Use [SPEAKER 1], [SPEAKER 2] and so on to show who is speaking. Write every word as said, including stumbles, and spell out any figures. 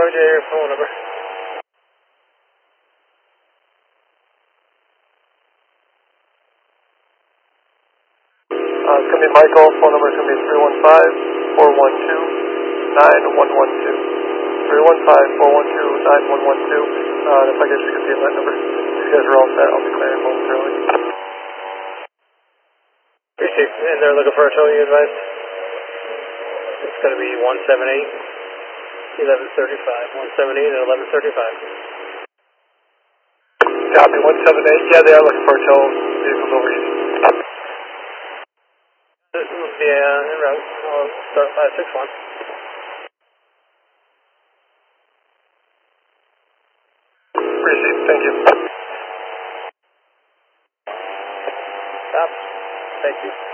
[SPEAKER 1] Roger, your phone number.
[SPEAKER 2] Uh, it's going to be Michael. Phone number is going to be three one five, four one two, nine one one two. three one five, four one two, nine one one two. Uh, if I could just get the event number. If you guys are all set, I'll be clearing momentarily.
[SPEAKER 1] three six, and they're looking for a tow, you advised? It's going to be one seven eight, eleven thirty-five. one seven eight and eleven thirty-five.
[SPEAKER 2] Copy, one seven eight. Yeah, they are looking for a tow. Vehicle's over easy.
[SPEAKER 1] This will be uh, en route. I'll start five six one.
[SPEAKER 2] Appreciate it. Thank you.
[SPEAKER 1] Stop. Thank you.